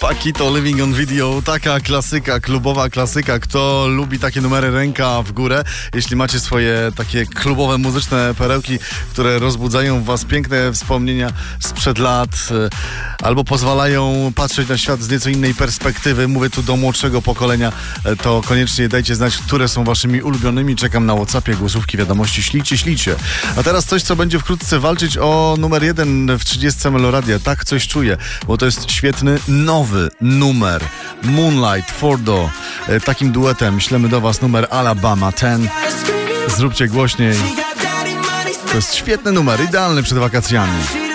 Paquito, Living on Video, taka klasyka, klubowa klasyka. Kto lubi takie numery, ręka w górę. Jeśli macie swoje takie klubowe, muzyczne perełki, które rozbudzają w was piękne wspomnienia sprzed lat, albo pozwalają patrzeć na świat z nieco innej perspektywy, mówię tu do młodszego pokolenia, to koniecznie dajcie znać, które są waszymi ulubionymi. Czekam na WhatsAppie, głosówki, wiadomości, ślijcie. A teraz coś, co będzie wkrótce walczyć o numer 1 w 30 Meloradia. Tak coś czuję, bo to jest świetny, nowy numer. Moonlight, Fordo. Takim duetem ślemy do was numer Alabama 10. Zróbcie głośniej. To jest świetny numer, idealny przed wakacjami.